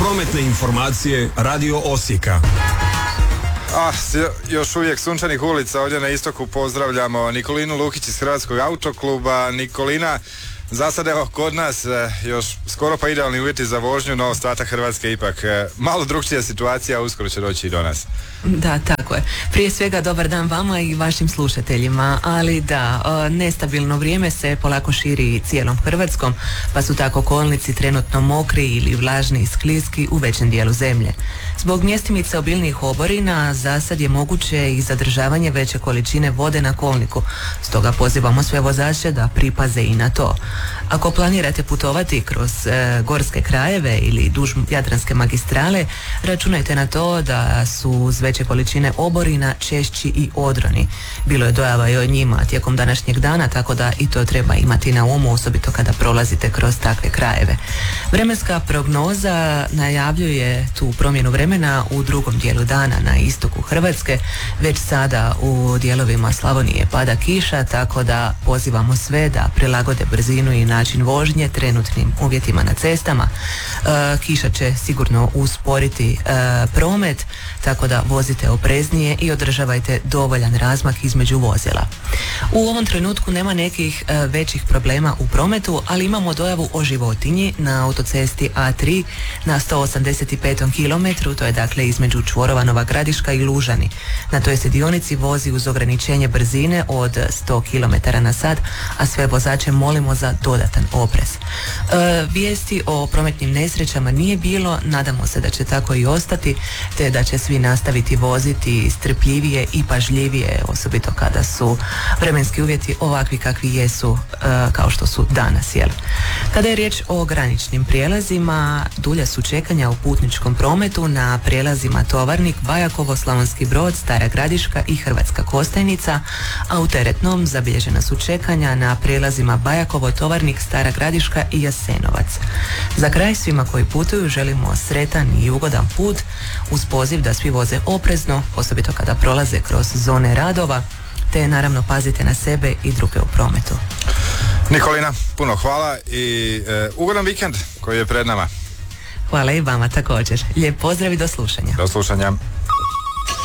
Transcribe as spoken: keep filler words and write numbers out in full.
Prometne informacije Radio Osijeka. Ah, još uvijek sunčanih ulica ovdje na istoku. Pozdravljamo Nikolinu Lukić iz Hrvatskog autokluba. Nikolina, za sad evo kod nas još skoro pa idealni uvjeti za vožnju, no ostatak Hrvatske ipak malo drukčija situacija, uskoro će doći i do nas. Da, tako je. Prije svega dobar dan vama i vašim slušateljima, ali da, nestabilno vrijeme se polako širi cijelom Hrvatskom, pa su tako kolnici trenutno mokri ili vlažni i skliski u većem dijelu zemlje. Zbog mjestimice obilnih oborina za sad je moguće i zadržavanje veće količine vode na kolniku, stoga pozivamo sve vozače da pripaze i na to. Ako planirate putovati kroz e, gorske krajeve ili duž Jadranske magistrale, računajte na to da su uz veće količine oborina češći i odroni. Bilo je dojava i o njima tijekom današnjeg dana, tako da i to treba imati na umu, osobito kada prolazite kroz takve krajeve. Vremenska prognoza najavljuje tu promjenu vremena u drugom dijelu dana na istoku Hrvatske. Već sada u dijelovima Slavonije pada kiša, tako da pozivamo sve da prilagode brzinu i način vožnje trenutnim uvjetima na cestama. E, kiša će sigurno usporiti e, promet, tako da vozite opreznije i održavajte dovoljan razmak između vozila. U ovom trenutku nema nekih e, većih problema u prometu, ali imamo dojavu o životinji na autocesti A tri na sto osamdeset petom kilometru, to je dakle između čvorova Nova Gradiška i Lužani. Na toj se dionici vozi uz ograničenje brzine od sto kilometara na sat, a sve vozače molimo za dodatan oprez. E, vijesti o prometnim nesrećama nije bilo, nadamo se da će tako i ostati, te da će svi nastaviti voziti strpljivije i pažljivije, osobito kada su vremenski uvjeti ovakvi kakvi jesu, e, kao što su danas, jel? Kada je riječ o graničnim prijelazima, dulja su čekanja u putničkom prometu na prijelazima Tovarnik, Bajakovo, Slavonski Brod, Stara Gradiška i Hrvatska Kostajnica, a u teretnom zabilježena su čekanja na prijelazima Bajakovo, Tovarnik, Stara Gradiška i Jasenovac. Za kraj svima koji putuju želimo sretan i ugodan put, uz poziv da svi voze oprezno, osobito kada prolaze kroz zone radova, te naravno pazite na sebe i druge u prometu. Nikolina, puno hvala i e, ugodan vikend koji je pred nama. Hvala i vama također. Lijep pozdrav i do slušanja. Do slušanja.